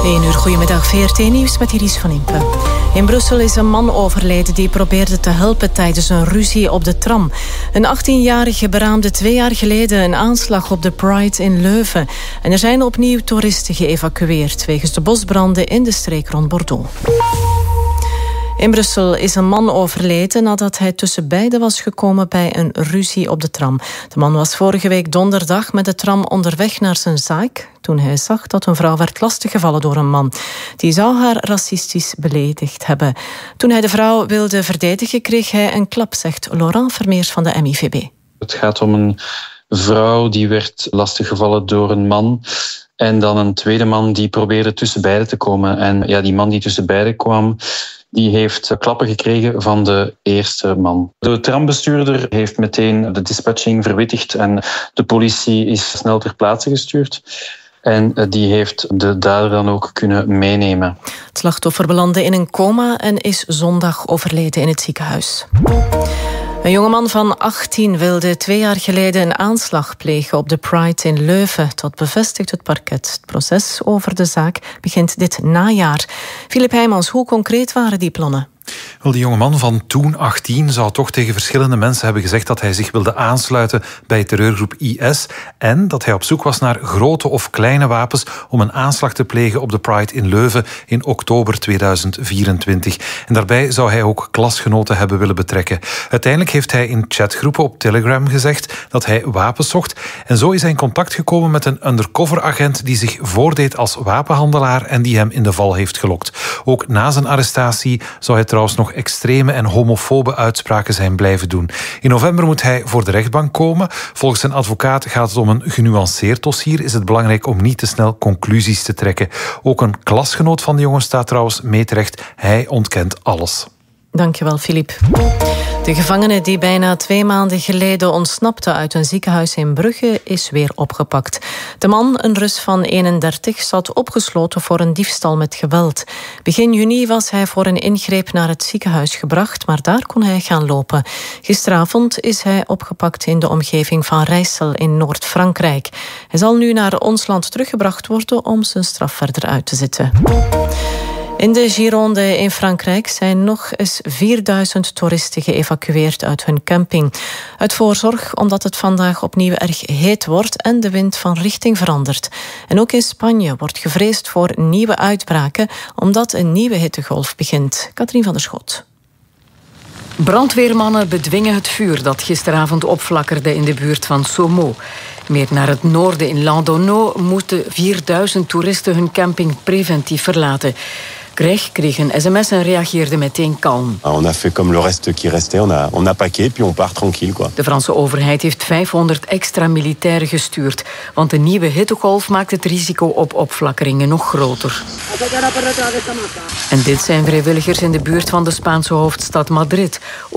1 uur, goedemiddag, VRT Nieuws met Iris van Impe. In Brussel is een man overleden die probeerde te helpen tijdens een ruzie op de tram. Een 18-jarige beraamde 2 jaar geleden een aanslag op de Pride in Leuven. En er zijn opnieuw toeristen geëvacueerd wegens de bosbranden in de streek rond Bordeaux. In Brussel is een man overleden nadat hij tussen beiden was gekomen bij een ruzie op de tram. De man was vorige week donderdag met de tram onderweg naar zijn zaak toen hij zag dat een vrouw werd lastiggevallen door een man. Die zou haar racistisch beledigd hebben. Toen hij de vrouw wilde verdedigen, kreeg hij een klap, zegt Laurent Vermeers van de MIVB. Het gaat om een vrouw die werd lastiggevallen door een man. En dan een tweede man die probeerde tussen beiden te komen. En ja, die man die tussen beiden kwam, die heeft klappen gekregen van de eerste man. De trambestuurder heeft meteen de dispatching verwittigd en de politie is snel ter plaatse gestuurd. En die heeft de dader dan ook kunnen meenemen. Het slachtoffer belandde in een coma en is zondag overleden in het ziekenhuis. Een jongeman van 18 wilde 2 jaar geleden een aanslag plegen op de Pride in Leuven. Dat bevestigt het parket. Het proces over de zaak begint dit najaar. Filip Heijmans, hoe concreet waren die plannen? Wel, die jongeman van toen 18 zou toch tegen verschillende mensen hebben gezegd dat hij zich wilde aansluiten bij terreurgroep IS en dat hij op zoek was naar grote of kleine wapens om een aanslag te plegen op de Pride in Leuven in oktober 2024. En daarbij zou hij ook klasgenoten hebben willen betrekken. Uiteindelijk heeft hij in chatgroepen op Telegram gezegd dat hij wapens zocht en zo is hij in contact gekomen met een undercover-agent die zich voordeed als wapenhandelaar en die hem in de val heeft gelokt. Ook na zijn arrestatie zou hij trouwens nog extreme en homofobe uitspraken zijn blijven doen. In november moet hij voor de rechtbank komen. Volgens zijn advocaat gaat het om een genuanceerd dossier. Is het belangrijk om niet te snel conclusies te trekken. Ook een klasgenoot van de jongen staat trouwens mee terecht. Hij ontkent alles. Dankjewel, Filip. De gevangene die bijna 2 maanden geleden ontsnapte uit een ziekenhuis in Brugge is weer opgepakt. De man, een Rus van 31, zat opgesloten voor een diefstal met geweld. Begin juni was hij voor een ingreep naar het ziekenhuis gebracht, maar daar kon hij gaan lopen. Gisteravond is hij opgepakt in de omgeving van Rijssel in Noord-Frankrijk. Hij zal nu naar ons land teruggebracht worden om zijn straf verder uit te zitten. In de Gironde in Frankrijk zijn nog eens 4000 toeristen geëvacueerd uit hun camping. Uit voorzorg omdat het vandaag opnieuw erg heet wordt en de wind van richting verandert. En ook in Spanje wordt gevreesd voor nieuwe uitbraken omdat een nieuwe hittegolf begint. Katrien van der Schot. Brandweermannen bedwingen het vuur dat gisteravond opflakkerde in de buurt van Somo. Meer naar het noorden in Landonneau moeten 4000 toeristen hun camping preventief verlaten. Greg kreeg een sms en reageerde meteen kalm. On a fait comme le reste qui restait, on a paqué puis on part tranquille quoi. De Franse overheid heeft 500 extra militairen gestuurd, want de nieuwe hittegolf maakt het risico op opflakkeringen nog groter. En dit zijn vrijwilligers in de buurt van de Spaanse hoofdstad Madrid.